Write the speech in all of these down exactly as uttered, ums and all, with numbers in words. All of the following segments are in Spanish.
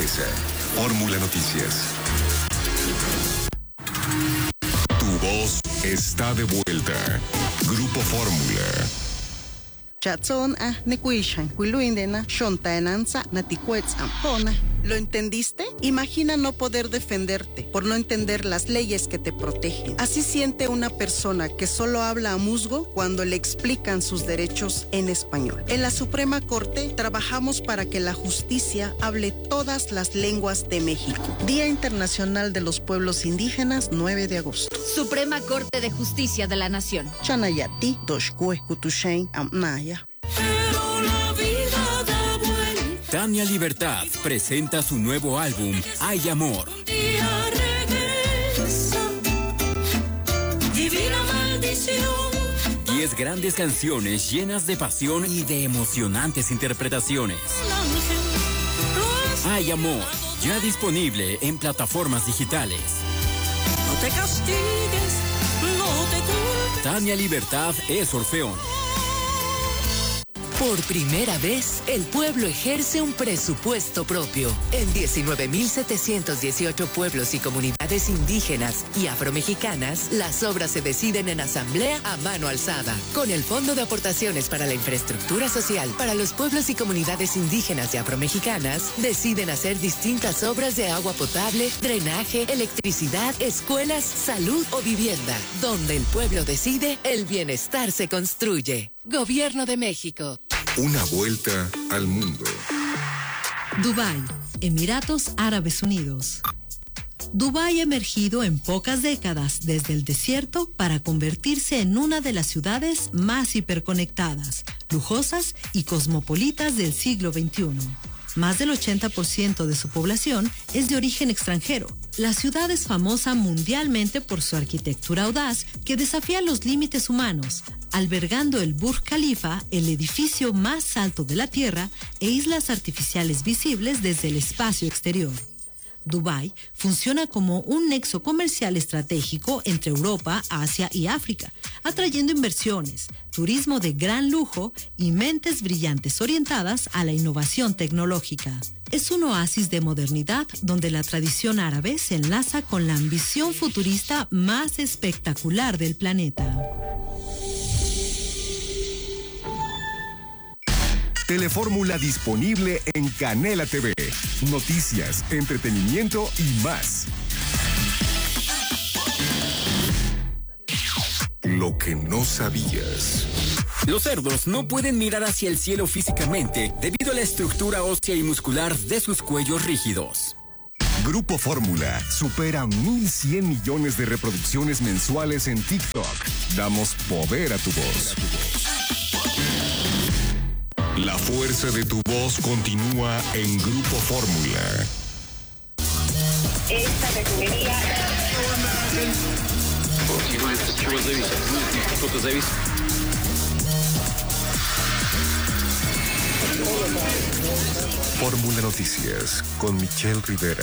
interesa. Fórmula Noticias. Tu voz está de vuelta. Grupo Fórmula. Chatson a Nekuishan, Wiluindena, Shontaenanza, Naticuetz Ampona. ¿Lo entendiste? Imagina no poder defenderte por no entender las leyes que te protegen. Así siente una persona que solo habla a musgo cuando le explican sus derechos en español. En la Suprema Corte trabajamos para que la justicia hable todas las lenguas de México. Día Internacional de los Pueblos Indígenas, nueve de agosto. Suprema Corte de Justicia de la Nación. Chanayati, Doshkue, Kutushain, Amnaya. Tania Libertad presenta su nuevo álbum, Hay Amor. Diez grandes canciones llenas de pasión y de emocionantes interpretaciones. Hay Amor, ya disponible en plataformas digitales. No te castigues, no te culpes. Tania Libertad es Orfeón. Por primera vez, el pueblo ejerce un presupuesto propio. En diecinueve mil setecientos dieciocho pueblos y comunidades indígenas y afromexicanas, las obras se deciden en asamblea a mano alzada. Con el Fondo de Aportaciones para la Infraestructura Social para los pueblos y comunidades indígenas y afromexicanas, deciden hacer distintas obras de agua potable, drenaje, electricidad, escuelas, salud o vivienda. Donde el pueblo decide, el bienestar se construye. Gobierno de México. Una vuelta al mundo. Dubái, Emiratos Árabes Unidos. Dubái ha emergido en pocas décadas desde el desierto para convertirse en una de las ciudades más hiperconectadas, lujosas y cosmopolitas del siglo veintiuno. Más del ochenta por ciento de su población es de origen extranjero. La ciudad es famosa mundialmente por su arquitectura audaz que desafía los límites humanos, albergando el Burj Khalifa, el edificio más alto de la Tierra, e islas artificiales visibles desde el espacio exterior. Dubái funciona como un nexo comercial estratégico entre Europa, Asia y África, atrayendo inversiones, turismo de gran lujo y mentes brillantes orientadas a la innovación tecnológica. Es un oasis de modernidad donde la tradición árabe se enlaza con la ambición futurista más espectacular del planeta. Telefórmula disponible en Canela T V. Noticias, entretenimiento y más. Lo que no sabías. Los cerdos no pueden mirar hacia el cielo físicamente debido a la estructura ósea y muscular de sus cuellos rígidos. Grupo Fórmula supera mil cien millones de reproducciones mensuales en TikTok. Damos poder a tu voz. La fuerza de tu voz continúa en Grupo Fórmula. Esta refinería... Fórmula Noticias con Michelle Rivera.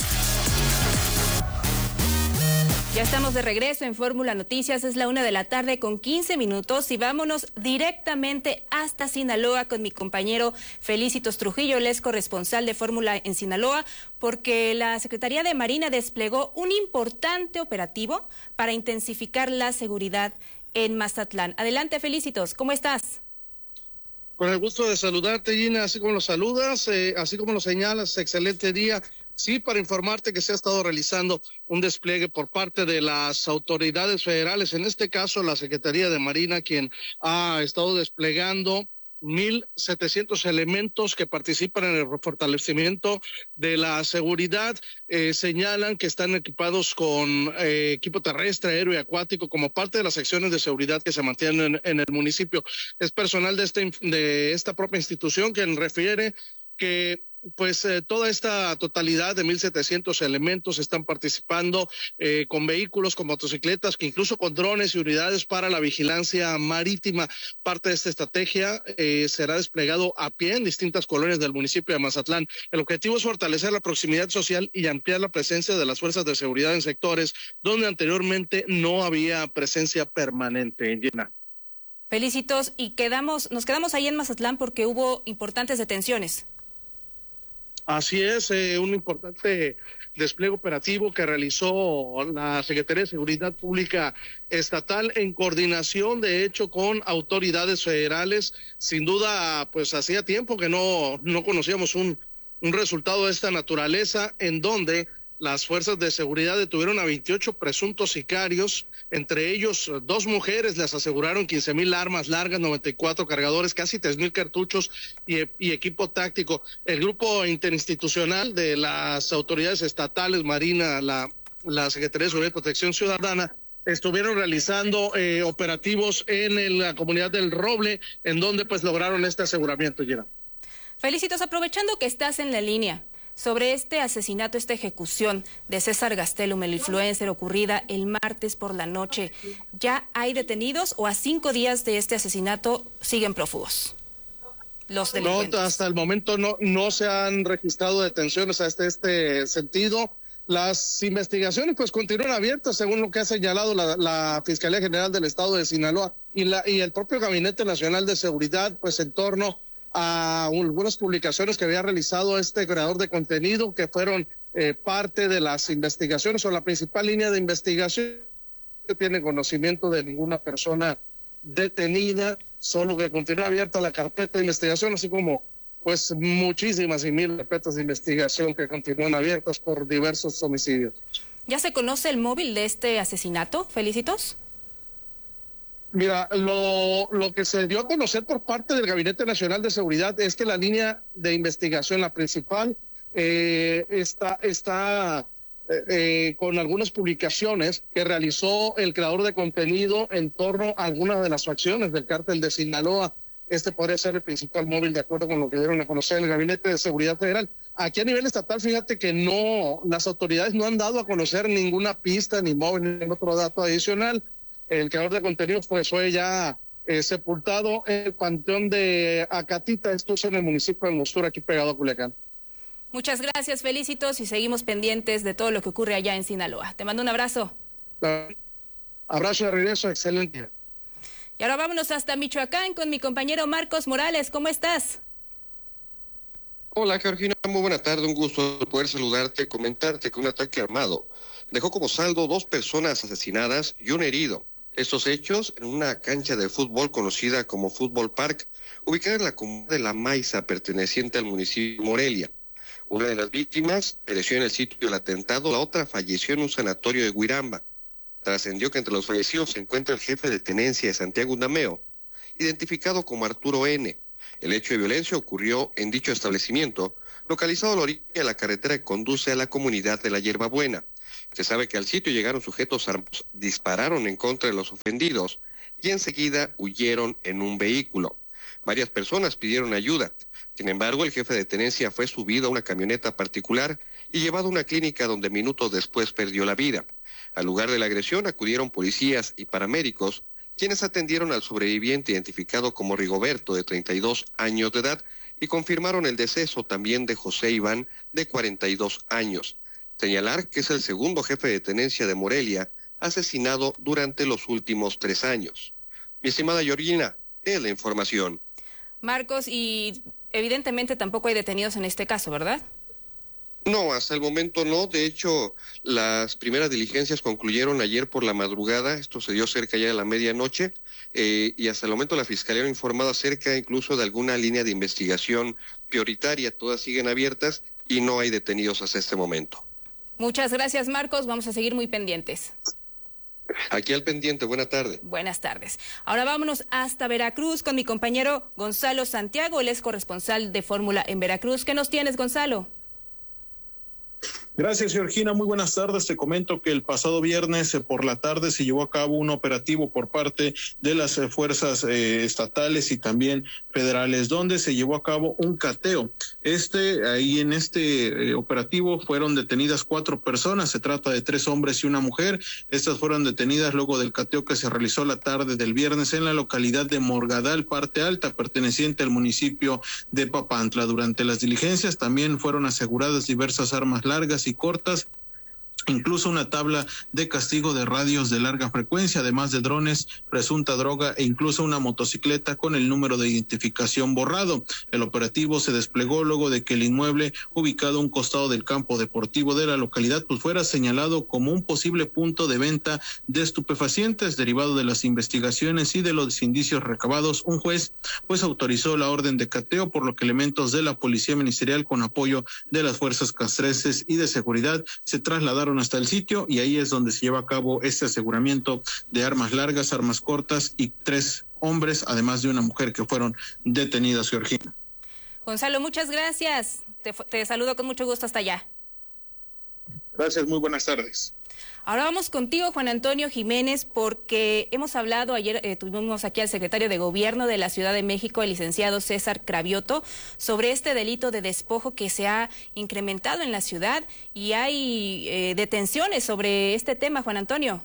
Ya estamos de regreso en Fórmula Noticias, es la una de la tarde con quince minutos y vámonos directamente hasta Sinaloa con mi compañero Felicitos Trujillo, él es corresponsal de Fórmula en Sinaloa, porque la Secretaría de Marina desplegó un importante operativo para intensificar la seguridad en Mazatlán. Adelante, Felicitos, ¿cómo estás? Con el gusto de saludarte, Gina, así como lo saludas, eh, así como lo señalas, excelente día. Sí, para informarte que se ha estado realizando un despliegue por parte de las autoridades federales, en este caso la Secretaría de Marina, quien ha estado desplegando mil setecientos elementos que participan en el fortalecimiento de la seguridad. Eh, señalan que están equipados con eh, equipo terrestre, aéreo y acuático como parte de las secciones de seguridad que se mantienen en, en el municipio. Es personal de, este, de esta propia institución quien refiere que pues eh, toda esta totalidad de mil setecientos elementos están participando eh, con vehículos, con motocicletas, que incluso con drones y unidades para la vigilancia marítima. Parte de esta estrategia eh, será desplegado a pie en distintas colonias del municipio de Mazatlán. El objetivo es fortalecer la proximidad social y ampliar la presencia de las fuerzas de seguridad en sectores donde anteriormente no había presencia permanente. Llena. Felicitos, y quedamos, nos quedamos ahí en Mazatlán porque hubo importantes detenciones. Así es, eh, un importante despliegue operativo que realizó la Secretaría de Seguridad Pública Estatal en coordinación, de hecho, con autoridades federales. Sin duda, pues hacía tiempo que no, no conocíamos un, un resultado de esta naturaleza, en donde las fuerzas de seguridad detuvieron a veintiocho presuntos sicarios, entre ellos dos mujeres, les aseguraron quince mil armas largas, noventa y cuatro cargadores, casi tres mil cartuchos y, y equipo táctico. El grupo interinstitucional de las autoridades estatales, Marina, la, la Secretaría de Seguridad y Protección Ciudadana, estuvieron realizando eh, operativos en el, la comunidad del Roble, en donde pues lograron este aseguramiento, Gina. Felicitos, aprovechando que estás en la línea, sobre este asesinato, esta ejecución de César Gastelum, el influencer, ocurrida el martes por la noche, ¿ya hay detenidos o a cinco días de este asesinato siguen prófugos los delincuentes? No, hasta el momento no, no se han registrado detenciones hasta este sentido. Las investigaciones pues continúan abiertas, según lo que ha señalado la, la Fiscalía General del Estado de Sinaloa y, la, y el propio Gabinete Nacional de Seguridad, pues en torno a algunas publicaciones que había realizado este creador de contenido, que fueron eh, parte de las investigaciones o la principal línea de investigación. No tiene conocimiento de ninguna persona detenida, solo que continúa abierta la carpeta de investigación, así como pues muchísimas y mil carpetas de investigación que continúan abiertas por diversos homicidios. ¿Ya se conoce el móvil de este asesinato, Felicitos? Mira, lo, lo que se dio a conocer por parte del Gabinete Nacional de Seguridad es que la línea de investigación, la principal, eh, está, está eh, eh, con algunas publicaciones que realizó el creador de contenido en torno a algunas de las facciones del cártel de Sinaloa. Este podría ser el principal móvil, de acuerdo con lo que dieron a conocer el Gabinete de Seguridad Federal. Aquí a nivel estatal, fíjate que no, las autoridades no han dado a conocer ninguna pista, ni móvil, ni ningún otro dato adicional. El creador de contenido pues, fue ya eh, sepultado en el panteón de Acatita, esto es en el municipio de Angostura, aquí pegado a Culiacán. Muchas gracias, Felicitos, y seguimos pendientes de todo lo que ocurre allá en Sinaloa. Te mando un abrazo. Abrazo de regreso, excelente. Y ahora vámonos hasta Michoacán con mi compañero Marcos Morales. ¿Cómo estás? Hola, Georgina, muy buena tarde, un gusto poder saludarte, comentarte que un ataque armado dejó como saldo dos personas asesinadas y un herido. Estos hechos en una cancha de fútbol conocida como Fútbol Park, ubicada en la comunidad de La Maiza, perteneciente al municipio de Morelia. Una de las víctimas pereció en el sitio del atentado, la otra falleció en un sanatorio de Huiramba. Trascendió que entre los fallecidos se encuentra el jefe de tenencia de Santiago Undameo, identificado como Arturo N. El hecho de violencia ocurrió en dicho establecimiento, localizado a la orilla de la carretera que conduce a la comunidad de La Hierbabuena. Se sabe que al sitio llegaron sujetos armados, dispararon en contra de los ofendidos y enseguida huyeron en un vehículo. Varias personas pidieron ayuda. Sin embargo, el jefe de tenencia fue subido a una camioneta particular y llevado a una clínica donde minutos después perdió la vida. Al lugar de la agresión acudieron policías y paramédicos, quienes atendieron al sobreviviente identificado como Rigoberto, de treinta y dos años de edad, y confirmaron el deceso también de José Iván, de cuarenta y dos años. Señalar que es el segundo jefe de tenencia de Morelia asesinado durante los últimos tres años. Mi estimada Georgina, es la información. Marcos, y evidentemente tampoco hay detenidos en este caso, ¿verdad? No, hasta el momento no. De hecho, las primeras diligencias concluyeron ayer por la madrugada. Esto se dio cerca ya de la medianoche eh, y hasta el momento la Fiscalía ha informado acerca incluso de alguna línea de investigación prioritaria. Todas siguen abiertas y no hay detenidos hasta este momento. Muchas gracias, Marcos. Vamos a seguir muy pendientes. Aquí al pendiente. Buena tarde. Buenas tardes. Ahora vámonos hasta Veracruz con mi compañero Gonzalo Santiago. Él es corresponsal de Fórmula en Veracruz. ¿Qué nos tienes, Gonzalo? Gracias, Georgina. Muy buenas tardes. Te comento que el pasado viernes eh, por la tarde se llevó a cabo un operativo por parte de las eh, fuerzas eh, estatales y también federales, donde se llevó a cabo un cateo. Este, ahí en este eh, operativo fueron detenidas cuatro personas. Se trata de tres hombres y una mujer. Estas fueron detenidas luego del cateo que se realizó la tarde del viernes en la localidad de Morgadal, Parte Alta, perteneciente al municipio de Papantla. Durante las diligencias también fueron aseguradas diversas armas largas y cortas incluso una tabla de castigo de radios de larga frecuencia, además de drones, presunta droga e incluso una motocicleta con el número de identificación borrado. El operativo se desplegó luego de que el inmueble, ubicado a un costado del campo deportivo de la localidad, pues fuera señalado como un posible punto de venta de estupefacientes. Derivado de las investigaciones y de los indicios recabados, un juez pues autorizó la orden de cateo, por lo que elementos de la Policía Ministerial, con apoyo de las fuerzas castrenses y de seguridad, se trasladaron hasta el sitio, y ahí es donde se lleva a cabo este aseguramiento de armas largas, armas cortas y tres hombres, además de una mujer, que fueron detenidas, Georgina. Gonzalo, muchas gracias. Te, te saludo con mucho gusto hasta allá. Gracias, muy buenas tardes. Ahora vamos contigo, Juan Antonio Jiménez, porque hemos hablado, ayer eh, tuvimos aquí al secretario de Gobierno de la Ciudad de México, el licenciado César Cravioto, sobre este delito de despojo que se ha incrementado en la ciudad, y hay eh, detenciones sobre este tema, Juan Antonio.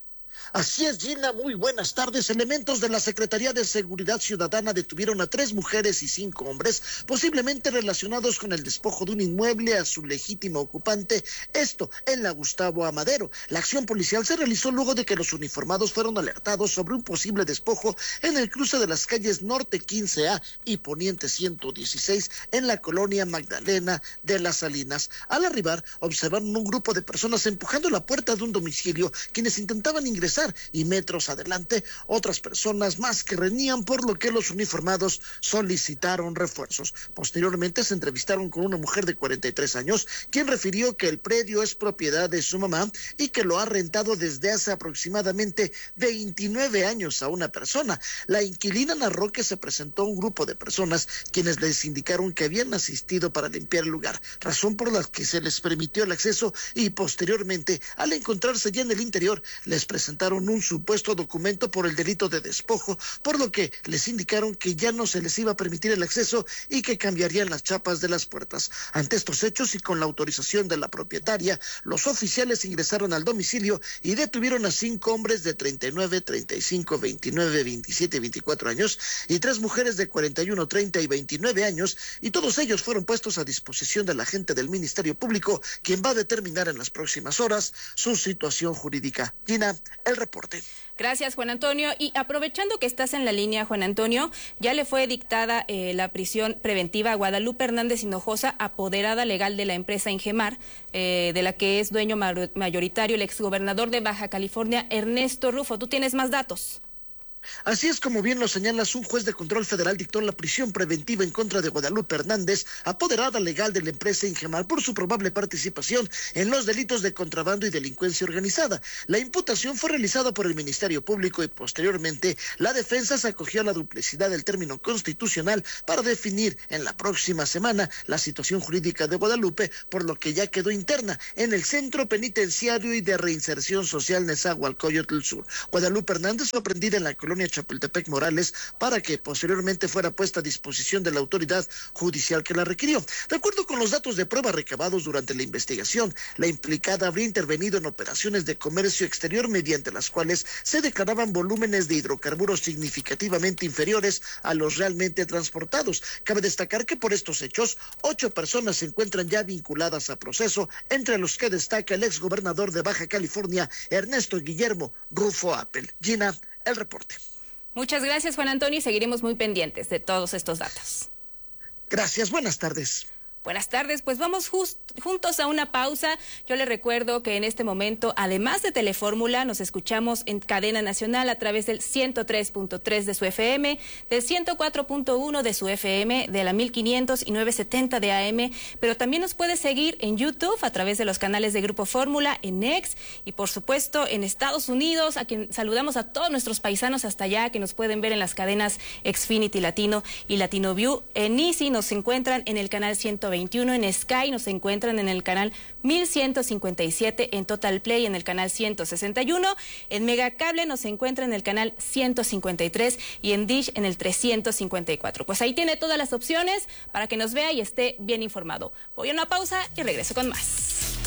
Así es, Gina, muy buenas tardes. Elementos de la Secretaría de Seguridad Ciudadana detuvieron a tres mujeres y cinco hombres, posiblemente relacionados con el despojo de un inmueble a su legítimo ocupante, esto en la Gustavo Amadero. La acción policial se realizó luego de que los uniformados fueron alertados sobre un posible despojo en el cruce de las calles Norte quince A y Poniente ciento dieciséis en la colonia Magdalena de las Salinas. Al arribar, observaron un grupo de personas empujando la puerta de un domicilio, quienes intentaban ingresar, y metros adelante otras personas más que reñían, por lo que los uniformados solicitaron refuerzos. Posteriormente se entrevistaron con una mujer de cuarenta y tres años, quien refirió que el predio es propiedad de su mamá y que lo ha rentado desde hace aproximadamente veintinueve años a una persona. La inquilina narró que se presentó un grupo de personas quienes les indicaron que habían asistido para limpiar el lugar, razón por la que se les permitió el acceso, y posteriormente, al encontrarse ya en el interior, les presentaron un supuesto documento por el delito de despojo, por lo que les indicaron que ya no se les iba a permitir el acceso y que cambiarían las chapas de las puertas. Ante estos hechos y con la autorización de la propietaria, los oficiales ingresaron al domicilio y detuvieron a cinco hombres de treinta y nueve, treinta y cinco, veintinueve, veintisiete y veinticuatro años y tres mujeres de cuarenta y uno, treinta y veintinueve años, y todos ellos fueron puestos a disposición del agente del Ministerio Público, quien va a determinar en las próximas horas su situación jurídica. Gina, el reporte. Gracias, Juan Antonio. Y aprovechando que estás en la línea, Juan Antonio, ya le fue dictada eh, la prisión preventiva a Guadalupe Hernández Hinojosa, apoderada legal de la empresa Ingemar, eh, de la que es dueño mayoritario el exgobernador de Baja California, Ernesto Rufo. ¿Tú tienes más datos? Así es, como bien lo señalas, un juez de control federal dictó la prisión preventiva en contra de Guadalupe Hernández, apoderada legal de la empresa Ingemar, por su probable participación en los delitos de contrabando y delincuencia organizada. La imputación fue realizada por el Ministerio Público y posteriormente la defensa se acogió a la duplicidad del término constitucional para definir en la próxima semana la situación jurídica de Guadalupe, por lo que ya quedó interna en el Centro Penitenciario y de Reinserción Social Nezahualcóyotl Sur. Guadalupe Hernández fue aprendida en la colonia Chapultepec Morales para que posteriormente fuera puesta a disposición de la autoridad judicial que la requirió. De acuerdo con los datos de prueba recabados durante la investigación, la implicada habría intervenido en operaciones de comercio exterior mediante las cuales se declaraban volúmenes de hidrocarburos significativamente inferiores a los realmente transportados. Cabe destacar que por estos hechos, ocho personas se encuentran ya vinculadas a proceso, entre los que destaca el exgobernador de Baja California, Ernesto Guillermo Rufo Appel. Gina, el reporte. Muchas gracias, Juan Antonio, y seguiremos muy pendientes de todos estos datos. Gracias, buenas tardes. Buenas tardes, pues vamos just, juntos a una pausa. Yo les recuerdo que en este momento, además de Telefórmula, nos escuchamos en cadena nacional a través del ciento tres punto tres de su F M, del ciento cuatro punto uno de su F M, de la mil quinientos y novecientos setenta de A M, pero también nos puede seguir en YouTube a través de los canales de Grupo Fórmula, en X y por supuesto en Estados Unidos, a quien saludamos a todos nuestros paisanos hasta allá que nos pueden ver en las cadenas Xfinity Latino y Latino View. En Easy nos encuentran en el canal ciento veintiuno, en Sky nos encuentran en el canal mil ciento cincuenta y siete, en Total Play en el canal ciento sesenta y uno, en Megacable nos encuentran en el canal ciento cincuenta y tres y en Dish en el trescientos cincuenta y cuatro. Pues ahí tiene todas las opciones para que nos vea y esté bien informado. Voy a una pausa y regreso con más.